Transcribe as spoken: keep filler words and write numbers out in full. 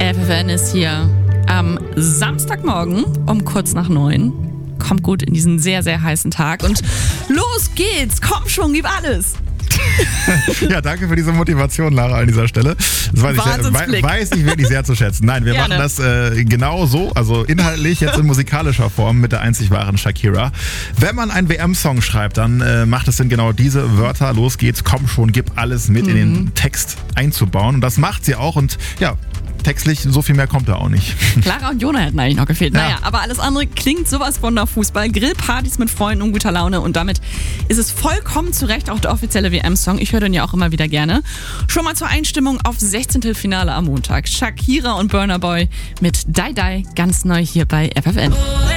F F N ist hier am Samstagmorgen um kurz nach neun. Kommt gut in diesen sehr, sehr heißen Tag. Und los geht's! Komm schon, gib alles! Ja, danke für diese Motivation, Lara, an dieser Stelle. Das weiß ich, we- weiß ich wirklich sehr zu schätzen. Nein, wir Gerne. machen das äh, genau so, also inhaltlich jetzt in musikalischer Form mit der einzig wahren Shakira. Wenn man einen W M-Song schreibt, dann äh, macht es Sinn, genau diese Wörter, los geht's, komm schon, gib alles mit mhm. in den Text einzubauen. Und das macht sie auch und ja, textlich, so viel mehr kommt da auch nicht. Clara und Jona hätten eigentlich noch gefehlt. Ja. Naja, aber alles andere klingt sowas von nach Fußball. Grillpartys mit Freunden und guter Laune. Und damit ist es vollkommen zu Recht auch der offizielle W M-Song. Ich höre den ja auch immer wieder gerne. Schon mal zur Einstimmung auf sechzehnte Finale am Montag. Shakira und Burna Boy mit Die Die ganz neu hier bei F F N.